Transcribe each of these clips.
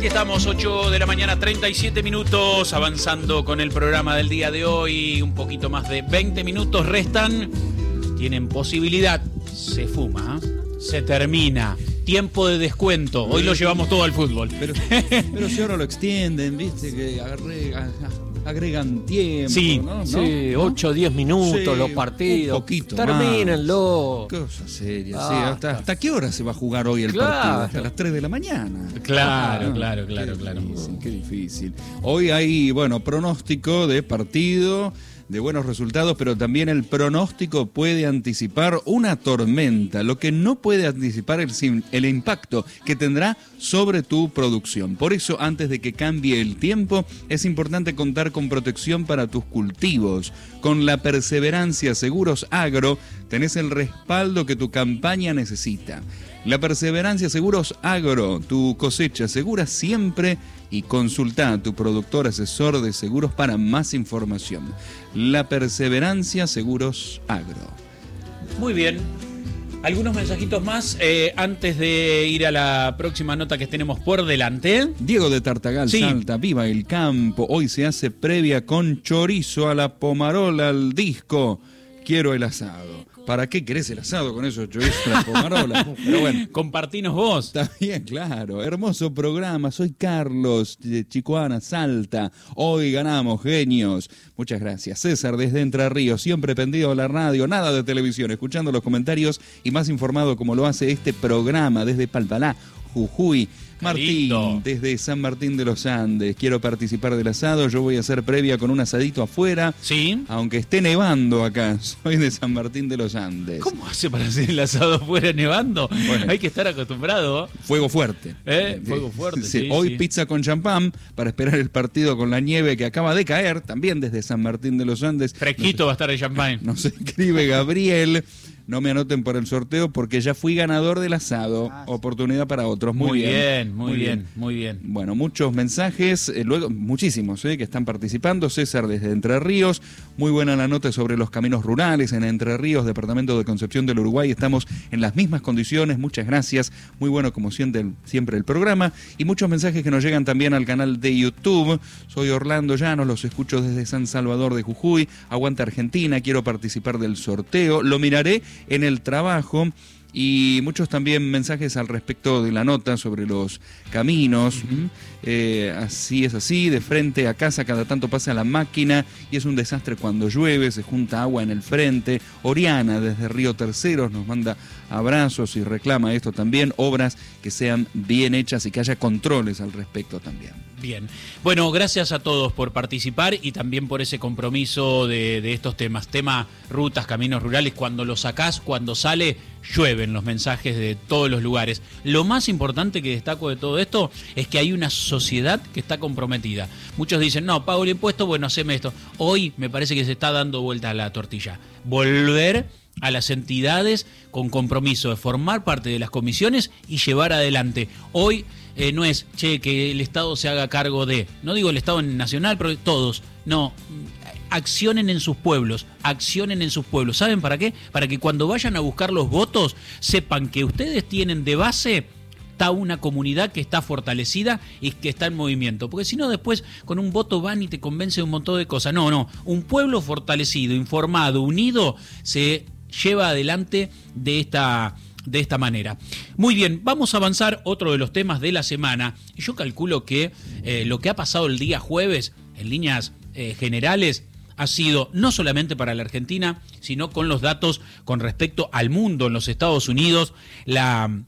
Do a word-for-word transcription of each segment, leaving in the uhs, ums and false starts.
estamos, ocho de la mañana, treinta y siete minutos, avanzando con el programa del día de hoy. Un poquito más de veinte minutos restan. Tienen posibilidad. Se fuma, ¿eh? Se termina. Tiempo de descuento. Hoy lo llevamos todo al fútbol. Pero, pero si ahora lo extienden, viste, que agrega, agregan tiempo. Sí, ¿no? sí, ¿no? ocho o diez minutos Sí, los partidos. un poquito Termínenlo. Más. Cosa seria, Ah, sí. ¿Hasta, ¿Hasta qué hora se va a jugar hoy el claro. partido? Hasta las tres de la mañana. Claro, Ah, claro, claro, qué claro. Difícil, qué difícil. Hoy hay, bueno, pronóstico de partido, de buenos resultados, pero también el pronóstico puede anticipar una tormenta, lo que no puede anticipar el, el impacto que tendrá sobre tu producción. Por eso, antes de que cambie el tiempo, es importante contar con protección para tus cultivos. Con la Perseverancia Seguros Agro, tenés el respaldo que tu campaña necesita. La Perseverancia Seguros Agro, tu cosecha segura siempre, y consulta a tu productor asesor de seguros para más información. La Perseverancia Seguros Agro. Muy bien. Algunos mensajitos más eh, antes de ir a la próxima nota que tenemos por delante. Diego de Tartagal, sí. Salta, viva el campo. Hoy se hace previa con chorizo a la pomarola al disco. Quiero el asado. ¿Para qué querés el asado con esos chorizos a la pomarola? Pero bueno. Compartinos vos. Está bien, claro. Hermoso programa. Soy Carlos de Chicoana, Salta. Hoy ganamos, genios. Muchas gracias. César desde Entre Ríos, siempre pendido a la radio, nada de televisión, escuchando los comentarios y más informado como lo hace este programa desde Palpalá, Jujuy. Martín, Lindo. desde San Martín de los Andes. Quiero participar del asado. Yo voy a hacer previa con un asadito afuera. Sí. Aunque esté nevando acá. Soy de San Martín de los Andes. ¿Cómo hace para hacer el asado fuera nevando? Bueno. Hay que estar acostumbrado. Fuego fuerte. ¿Eh? Fuego fuerte. Sí, sí, hoy sí. pizza con champán para esperar el partido con la nieve que acaba de caer. También desde San Martín de los Andes. Fresquito nos, va a estar el champán. Nos escribe Gabriel. No me anoten por el sorteo porque ya fui ganador del asado. Oportunidad para otros. Muy, Muy bien. bien, muy bien, muy bien. Bueno, muchos mensajes, eh, luego muchísimos eh, que están participando. César desde Entre Ríos, muy buena la nota sobre los caminos rurales en Entre Ríos, departamento de Concepción del Uruguay. Estamos en las mismas condiciones, muchas gracias. Muy bueno como siempre, siempre el programa. Y muchos mensajes que nos llegan también al canal de YouTube. Soy Orlando Llanos, los escucho desde San Salvador de Jujuy. Aguanta Argentina, quiero participar del sorteo. Lo miraré en el trabajo. Y muchos también mensajes al respecto de la nota sobre los caminos. Uh-huh. eh, así es así, de frente a casa cada tanto pasa la máquina y es un desastre cuando llueve, se junta agua en el frente. Oriana desde Río Terceros nos manda abrazos y reclama esto también, obras que sean bien hechas y que haya controles al respecto también. Bien, bueno, gracias a todos por participar y también por ese compromiso de, de estos temas, tema rutas, caminos rurales, cuando lo sacás, cuando sale, llueven los mensajes de todos los lugares. Lo más importante que destaco de todo esto es que hay una sociedad que está comprometida. Muchos dicen, no, pago el impuesto, bueno, haceme esto. Hoy me parece que se está dando vuelta a la tortilla. Volver a las entidades con compromiso de formar parte de las comisiones y llevar adelante. Hoy eh, no es, che, que el Estado se haga cargo de, no digo el Estado nacional, pero todos, no, accionen en sus pueblos, accionen en sus pueblos. ¿Saben para qué? Para que cuando vayan a buscar los votos, sepan que ustedes tienen de base está una comunidad que está fortalecida y que está en movimiento. Porque si no, después con un voto van y te convence de un montón de cosas. No, no, un pueblo fortalecido, informado, unido, se lleva adelante de esta, de esta manera. Muy bien, vamos a avanzar otro de los temas de la semana. Yo calculo que eh, lo que ha pasado el día jueves, en líneas eh, generales, ha sido no solamente para la Argentina, sino con los datos con respecto al mundo, en los Estados Unidos, la,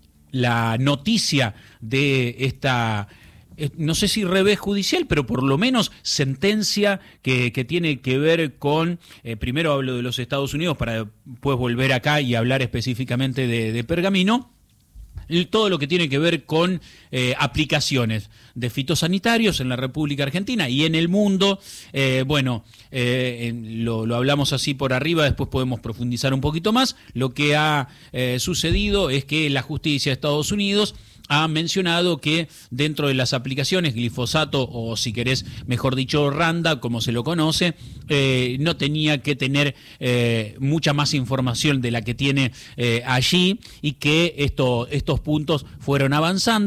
la noticia de esta, no sé si revés judicial, pero por lo menos sentencia que, que tiene que ver con, eh, primero hablo de los Estados Unidos para después volver acá y hablar específicamente de, de Pergamino, todo lo que tiene que ver con eh, aplicaciones de fitosanitarios en la República Argentina y en el mundo. Eh, bueno, eh, lo, lo hablamos así por arriba, después podemos profundizar un poquito más. Lo que ha eh, sucedido es que la justicia de Estados Unidos ha mencionado que dentro de las aplicaciones, glifosato o si querés, mejor dicho, Roundup, como se lo conoce, eh, no tenía que tener eh, mucha más información de la que tiene eh, allí y que esto, estos puntos fueron avanzando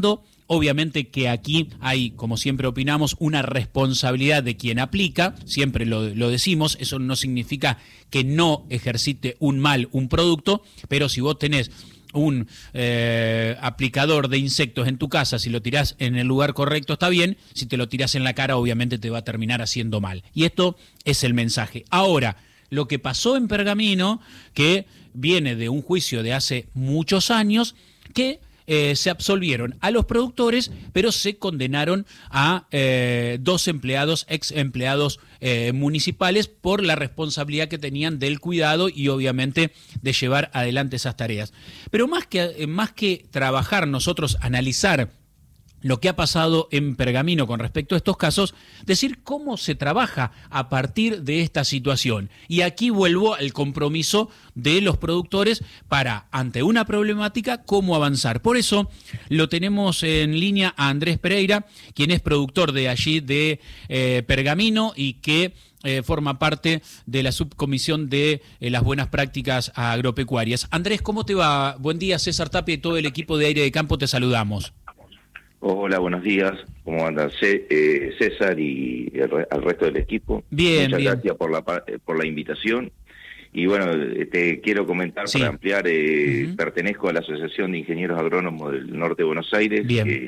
Obviamente que aquí hay, como siempre opinamos, una responsabilidad de quien aplica, siempre lo, lo decimos, eso no significa que no ejercite un mal un producto, pero si vos tenés un eh, aplicador de insectos en tu casa, si lo tirás en el lugar correcto está bien, si te lo tirás en la cara obviamente te va a terminar haciendo mal. Y esto es el mensaje. Ahora, lo que pasó en Pergamino, que viene de un juicio de hace muchos años, que eh, se absolvieron a los productores, pero se condenaron a eh, dos empleados, ex empleados eh, municipales, por la responsabilidad que tenían del cuidado y obviamente de llevar adelante esas tareas. Pero más que, más que trabajar nosotros, analizar lo que ha pasado en Pergamino con respecto a estos casos, decir cómo se trabaja a partir de esta situación. Y aquí vuelvo al compromiso de los productores para, ante una problemática, cómo avanzar. Por eso lo tenemos en línea a Andrés Pereira, quien es productor de allí de eh, Pergamino y que eh, forma parte de la subcomisión de eh, las buenas prácticas agropecuarias. Andrés, ¿cómo te va? Buen día, César Tapia y todo el equipo de Aire de Campo, te saludamos. Hola, buenos días. ¿Cómo andan C eh, César y el, re al resto del equipo? Bien, Muchas bien. gracias por la, por la invitación. Y bueno, te quiero comentar, sí, para ampliar, eh, uh-huh. pertenezco a la Asociación de Ingenieros Agrónomos del Norte de Buenos Aires, bien. que